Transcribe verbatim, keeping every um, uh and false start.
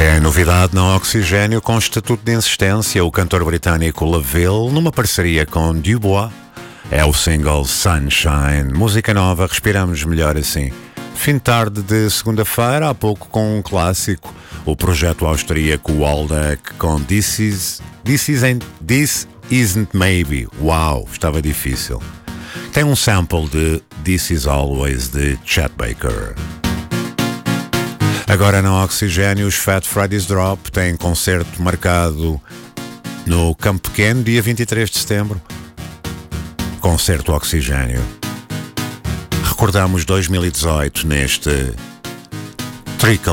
É novidade no Oxigênio com estatuto de insistência, o cantor britânico Laville, numa parceria com Dubois. É o single Sunshine, música nova, respiramos melhor assim. Fim de tarde de segunda-feira, há pouco com um clássico, o projeto austríaco Waldeck com This Is, This Isn't, This Isn't Maybe. Uau, estava difícil. Tem um sample de This Is Always de Chet Baker. Agora no Oxigênio, os Fat Freddy's Drop têm concerto marcado no Campo Pequeno, dia vinte e três de setembro. Concerto Oxigênio. Recordamos dois mil e dezoito neste Trickle